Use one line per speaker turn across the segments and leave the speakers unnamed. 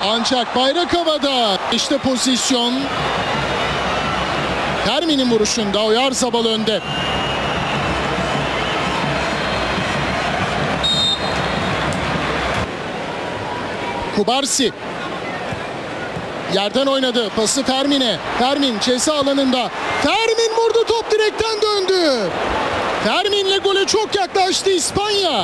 Ancak bayrak havada. İşte pozisyon. Fermin'in vuruşunda Oyarzabal önde. Kubarsi. Yerden oynadı. Pası Fermin'e. Fermin ceza alanında. Fermin vurdu. Top direkten döndü. Fermin'le gole çok yaklaştı İspanya.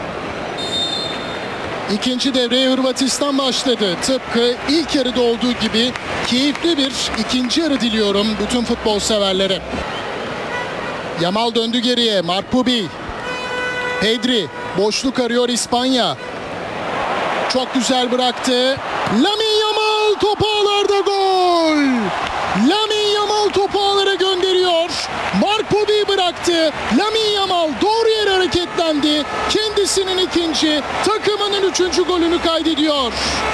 İkinci devreye Hırvatistan başladı. Tıpkı ilk yarıda olduğu gibi keyifli bir ikinci yarı diliyorum bütün futbol severlere. Yamal döndü geriye. Marpubi. Pedri. Boşluk arıyor İspanya. Çok güzel bıraktı. Lamine Yamal topu ağlarda, gol. Lamine Yamal topu ağlara gönderiyor. Marpubi bıraktı. Lamine Yamal doğru yere hareketlendi. Kendisinin ikinci, takımının üçüncü golünü kaydediyor.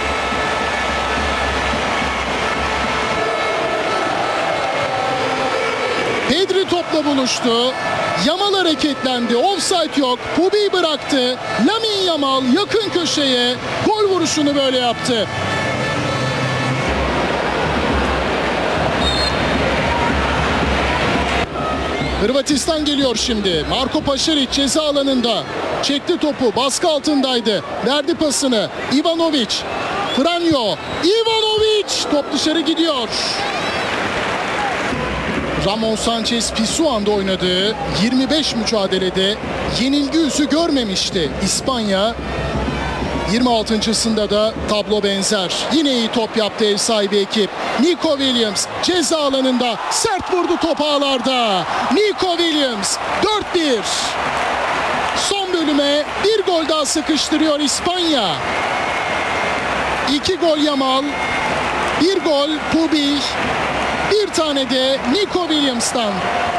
Pedri topla buluştu. Yamal hareketlendi. Offside yok. Pubi bıraktı. Lamine Yamal yakın köşeye gol vuruşunu böyle yaptı. Hırvatistan geliyor şimdi. Marko Pašarić ceza alanında. Çekti topu. Baskı altındaydı. Verdi pasını. Ivanović. Franjo. Ivanović. Top dışarı gidiyor. Ramon Sanchez Pizjuan'da oynadığı 25 mücadelede yenilgi yüzü görmemişti İspanya. 26.sında da tablo benzer. Yine iyi top yaptı ev sahibi ekip. Nico Williams ceza alanında sert vurdu, top ağlarda. Nico Williams 4-1. Son bölüme bir gol daha sıkıştırıyor İspanya. 2 gol Yamal, 1 gol Pubi, bir tane de Nico Williams'tan.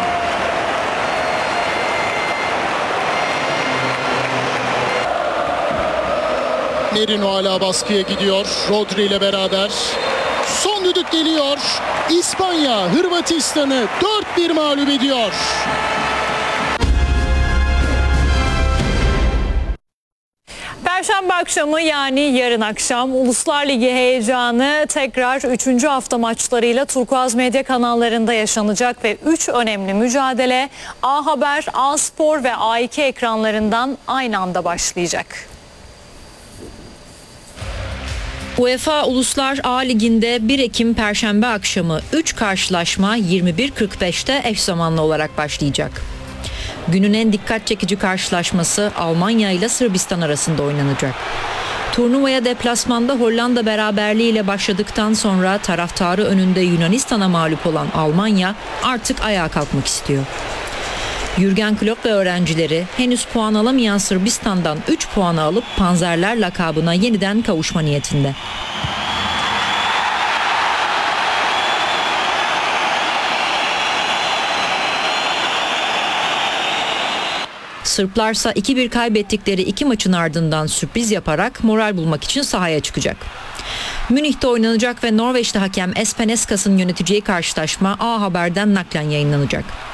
Merino hala baskıya gidiyor. Rodri ile beraber. Son düdük geliyor. İspanya Hırvatistan'ı 4-1 mağlup ediyor.
Perşembe akşamı, yani yarın akşam Uluslar Ligi heyecanı tekrar 3. hafta maçlarıyla Turkuaz Medya kanallarında yaşanacak ve 3 önemli mücadele A Haber, A Spor ve A2 ekranlarından aynı anda başlayacak.
UEFA Uluslar A Ligi'nde 1 Ekim Perşembe akşamı 3 karşılaşma 21.45'te eş zamanlı olarak başlayacak. Günün en dikkat çekici karşılaşması Almanya ile Sırbistan arasında oynanacak. Turnuvaya deplasmanda Hollanda beraberliğiyle başladıktan sonra taraftarı önünde Yunanistan'a mağlup olan Almanya artık ayağa kalkmak istiyor. Jürgen Klopp ve öğrencileri henüz puan alamayan Sırbistan'dan 3 puanı alıp Panzerler lakabına yeniden kavuşma niyetinde. Sırplarsa 2-1 kaybettikleri 2 maçın ardından sürpriz yaparak moral bulmak için sahaya çıkacak. Münih'te oynanacak ve Norveçli hakem Espen Eskas'ın yöneteceği karşılaşma A Haber'den naklen yayınlanacak.